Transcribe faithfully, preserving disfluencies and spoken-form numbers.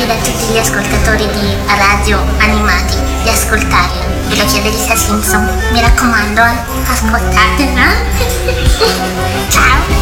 chiede a tutti gli ascoltatori di radio animati di ascoltarlo. Ve lo chiede Lisa Simpson. Mi raccomando, eh, ascoltatela.